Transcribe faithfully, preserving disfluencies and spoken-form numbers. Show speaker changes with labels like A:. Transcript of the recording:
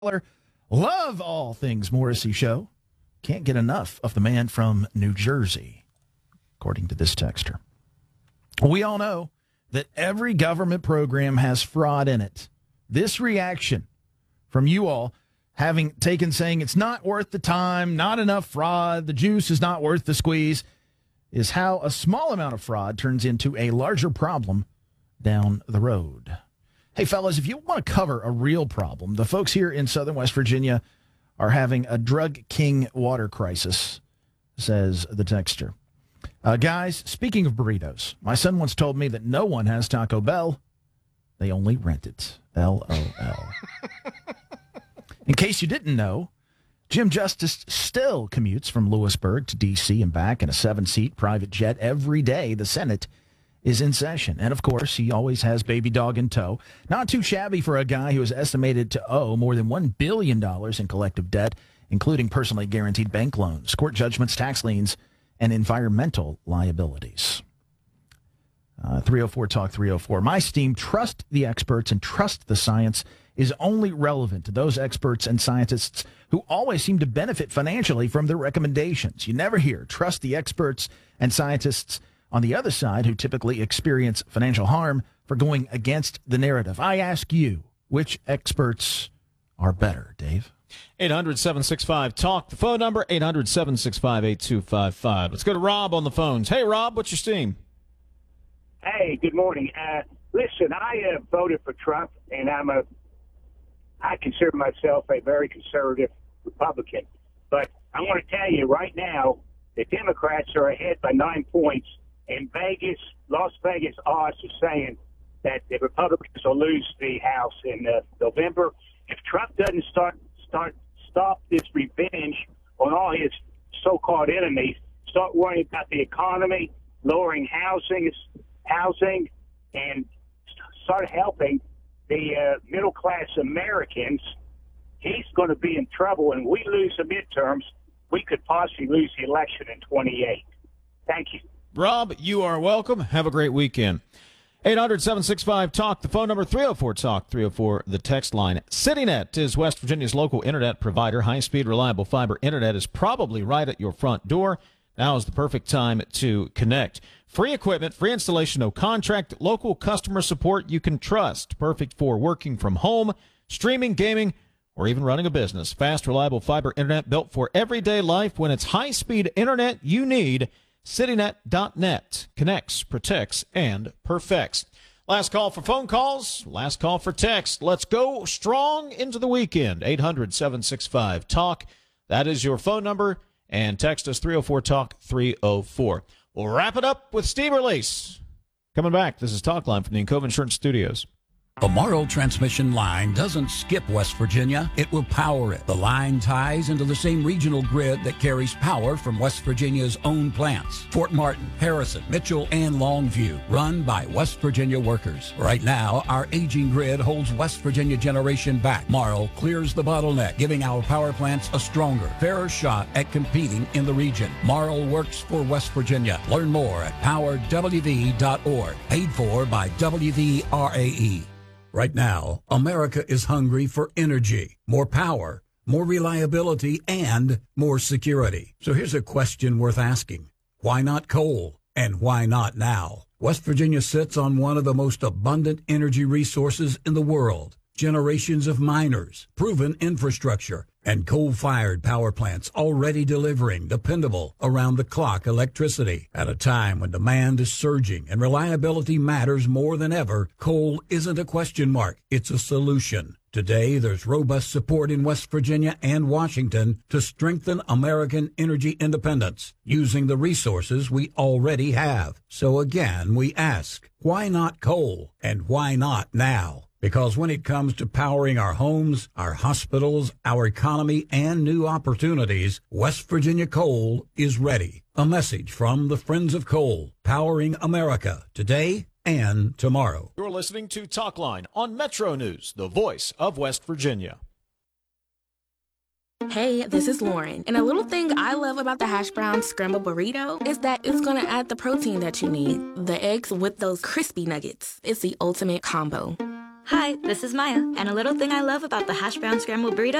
A: Love all things Morrissey Show. Can't get enough of the man from New Jersey, according to this texter. We all know that every government program has fraud in it. This reaction from you all, having taken saying it's not worth the time, not enough fraud, the juice is not worth the squeeze, is how a small amount of fraud turns into a larger problem down the road. Hey, fellas, if you want to cover a real problem, the folks here in southern West Virginia are having a drug king water crisis, says the texter. Uh, guys, speaking of burritos, my son once told me that no one has Taco Bell. They only rent it. L O L. In case you didn't know, Jim Justice still commutes from Lewisburg to D C and back in a seven-seat private jet every day the Senate is in session. And, of course, he always has baby dog in tow. Not too shabby for a guy who is estimated to owe more than one billion dollars in collective debt, including personally guaranteed bank loans, court judgments, tax liens, and environmental liabilities. Uh, three oh four Talk three oh four. My steam, trust the experts and trust the science is only relevant to those experts and scientists who always seem to benefit financially from their recommendations. You never hear trust the experts and scientists on the other side who typically experience financial harm for going against the narrative. I ask you, which experts are better, Dave?
B: eight hundred, seven six five, talk. The phone number, eight hundred, seven six five, eight two five five. Let's go to Rob on the phones. Hey, Rob, what's your steam?
C: Hey, good morning. Uh, listen, I uh, voted for Trump, and I'm a, I consider myself a very conservative Republican. But I want to tell you right now, the Democrats are ahead by nine points. In Vegas, Las Vegas odds are saying that the Republicans will lose the House in uh, November. If Trump doesn't start start stop this revenge on all his so-called enemies, start worrying about the economy, lowering housing, housing, and start helping the uh, middle-class Americans, he's going to be in trouble. And we lose the midterms, we could possibly lose the election in twenty-eight. Thank you.
B: Rob, you are welcome. Have a great weekend. eight hundred, seven six five, talk. The phone number, three oh four talk, three oh four, the text line. CityNet is West Virginia's local internet provider. High-speed, reliable fiber internet is probably right at your front door. Now is the perfect time to connect. Free equipment, free installation, no contract, local customer support you can trust. Perfect for working from home, streaming, gaming, or even running a business. Fast, reliable fiber internet built for everyday life. When it's high-speed internet you need, CityNet dot net connects, protects, and perfects. Last call for phone calls. Last call for text. Let's go strong into the weekend. eight hundred, seven six five, talk. That is your phone number. And text us three oh four talk, three oh four. We'll wrap it up with Steve Release. Coming back, this is Talk Line from the Encova Insurance Studios.
D: The Morrow transmission line doesn't skip West Virginia, it will power it. The line ties into the same regional grid that carries power from West Virginia's own plants. Fort Martin, Harrison, Mitchell, and Longview, run by West Virginia workers. Right now, our aging grid holds West Virginia generation back. Morrow clears the bottleneck, giving our power plants a stronger, fairer shot at competing in the region. Morrow works for West Virginia. Learn more at power w v dot org. Paid for by W V R A E. Right now, America is hungry for energy, more power, more reliability, and more security. So here's a question worth asking. Why not coal? And why not now? West Virginia sits on one of the most abundant energy resources in the world. Generations of miners, proven infrastructure, and coal-fired power plants already delivering dependable, around-the-clock electricity. At a time when demand is surging and reliability matters more than ever, coal isn't a question mark, it's a solution. Today, there's robust support in West Virginia and Washington to strengthen American energy independence using the resources we already have. So again, we ask, why not coal? And why not now? Because when it comes to powering our homes, our hospitals, our economy, and new opportunities, West Virginia Coal is ready. A message from the Friends of Coal, powering America today and tomorrow.
B: You're listening to Talk Line on Metro News, the voice of West Virginia.
E: Hey, this is Lauren, and a little thing I love about the hash brown scramble burrito is that it's going to add the protein that you need. The eggs with those crispy nuggets. It's the ultimate combo.
F: Hi, this is Maya, and a little thing I love about the hash brown scrambled burrito